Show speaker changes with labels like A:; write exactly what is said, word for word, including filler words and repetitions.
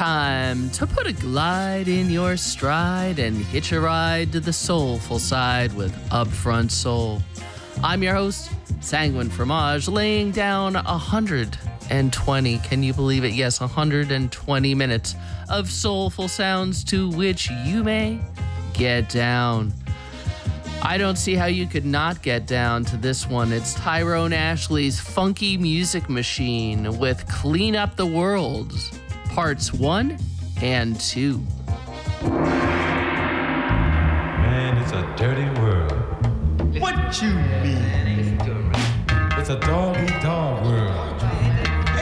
A: Time to put a glide in your stride and hitch a ride to the soulful side with Upfront Soul. I'm your host, Sanguine Fromage, laying down one hundred twenty, can you believe it? Yes, one hundred twenty minutes of soulful sounds to which you may get down. I don't see how you could not get down to this one. It's Tyrone Ashley's Funky Music Machine with Clean Up the World, parts one and two.
B: Man, it's a dirty world.
C: What you mean?
B: It's a dog-eat-dog world.